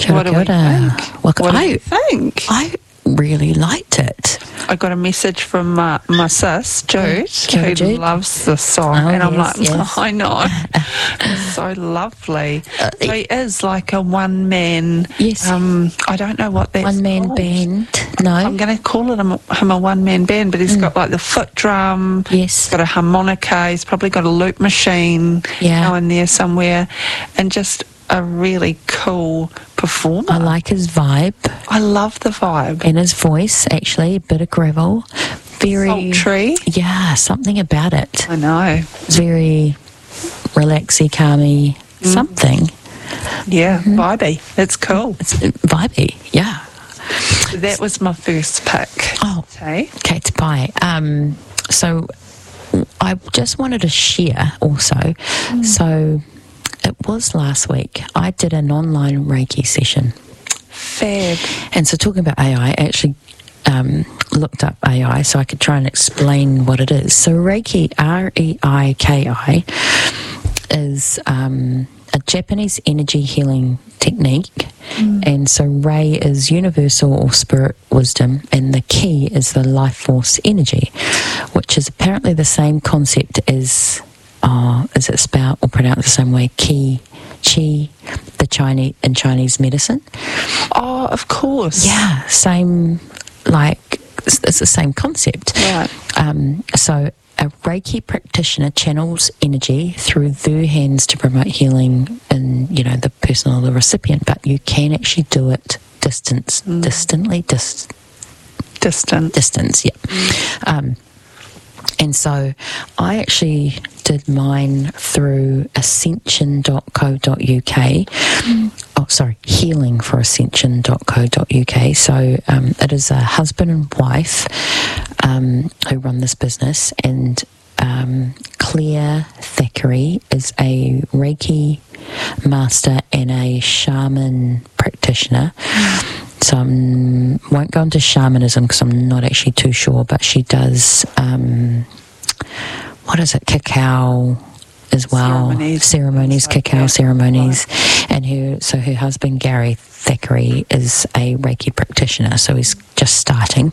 What do we think? Well, What do you think? I really liked it. I got a message from my sis, Jude, who Jude. loves the song. Oh, and I'm yes, like, yes. I know. It's so lovely. So he is like a one-man, Yes. I don't know what that's One-man called. band. No. I'm going to call him a one-man band, but he's got like the foot drum. Yes. He's got a harmonica. He's probably got a loop machine in there somewhere. And just a really cool performer. I like his vibe. I love the vibe. And his voice, actually, a bit of gravel. Very sultry. Yeah, something about it. I know. Very relaxy, calmy, something. Yeah, vibey. It's cool. It's vibey, yeah. That was my first pick. Oh, Hey? Kate Pie. So I just wanted to share also. So it was last week. I did an online Reiki session. Fab. And so talking about AI, I actually looked up AI so I could try and explain what it is. So Reiki, R-E-I-K-I, is a Japanese energy healing technique. And so Rei is universal or spirit wisdom, and the Ki is the life force energy, which is apparently the same concept as, is it spelled or pronounced the same way, Qi, the Chinese medicine. Oh, of course. Yeah, same, like, it's the same concept. Right. So a Reiki practitioner channels energy through their hands to promote healing in, the person or the recipient, but you can actually do it distance, yeah. And so I actually did mine through ascension.co.uk. Oh, sorry, healingforascension.co.uk. So it is a husband and wife who run this business, and Claire Thackeray is a Reiki master and a shaman practitioner. So I won't go into shamanism because I'm not actually too sure, but she does, cacao as well. Ceremonies, cacao ceremonies. Right. And her husband, Gary Thackeray, is a Reiki practitioner, so he's just starting.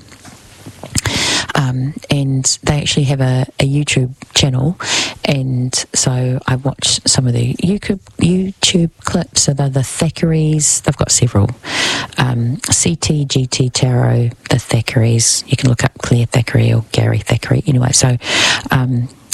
And they actually have a YouTube channel, and so I watched some of the YouTube clips of other Thackeray's. They've got several. CT, GT, Tarot, the Thackeray's. You can look up Claire Thackeray or Gary Thackeray. Anyway, so